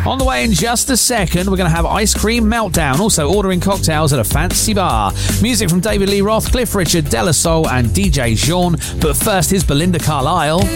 On the way in just a second, we're going to have Ice Cream Meltdown, also ordering cocktails at a fancy bar. Music from David Lee Roth, Cliff Richard, De La Soul and DJ Jean. But first, here's Belinda Carlisle.